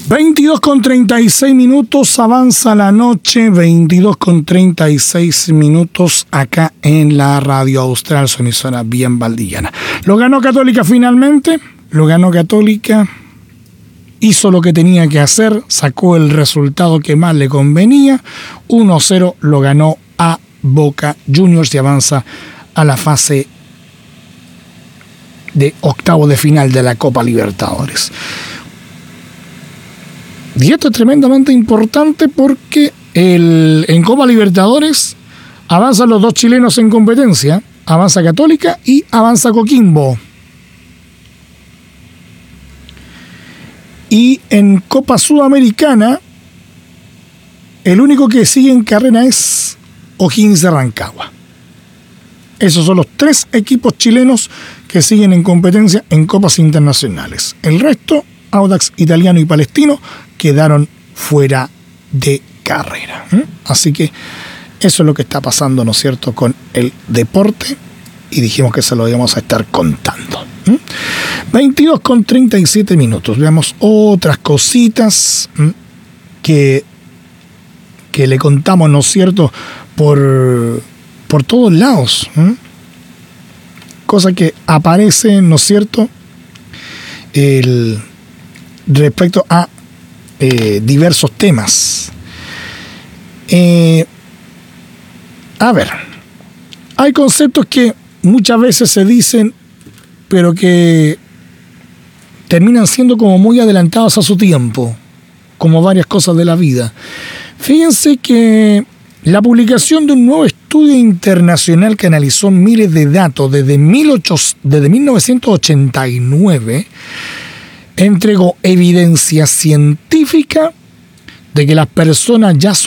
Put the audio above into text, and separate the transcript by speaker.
Speaker 1: 22:36 avanza la noche, 22:36 acá en la Radio Austral, su emisora bien valdillana. Lo ganó Católica finalmente, hizo lo que tenía que hacer, sacó el resultado que más le convenía, 1-0 lo ganó a Boca Juniors y avanza a la fase de octavo de final de la Copa Libertadores. Y esto es tremendamente importante porque en Copa Libertadores avanzan los dos chilenos en competencia, avanza Católica y avanza Coquimbo. Y en Copa Sudamericana, el único que sigue en carrera es O'Higgins de Rancagua. Esos son los tres equipos chilenos que siguen en competencia en copas internacionales. El resto, Audax Italiano y Palestino, quedaron fuera de carrera. Así que eso es lo que está pasando, ¿no es cierto?, con el deporte, y dijimos que se lo íbamos a estar contando. 22:37. Veamos otras cositas que le contamos, ¿no es cierto?, por todos lados. Cosa que aparece, ¿no es cierto?, respecto a diversos temas. A ver, hay conceptos que muchas veces se dicen, pero que terminan siendo como muy adelantados a su tiempo, como varias cosas de la vida. Fíjense que la publicación de un nuevo estudio internacional que analizó miles de datos desde 1989 entregó evidencia científica de que las personas ya son